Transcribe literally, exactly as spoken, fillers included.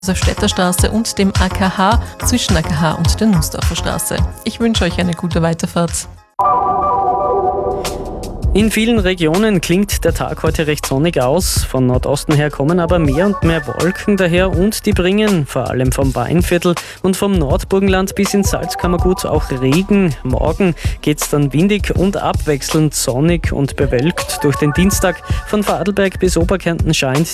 der Städterstraße und dem A K H zwischen A K H und der Nussdorfer Straße. Ich wünsche euch eine gute Weiterfahrt. In vielen Regionen klingt der Tag heute recht sonnig aus. Von Nordosten her kommen aber mehr und mehr Wolken daher und die bringen vor allem vom Weinviertel und vom Nordburgenland bis ins Salzkammergut auch Regen. Morgen geht's dann windig und abwechselnd sonnig und bewölkt. Durch den Dienstag von Vorarlberg bis Oberkärnten scheint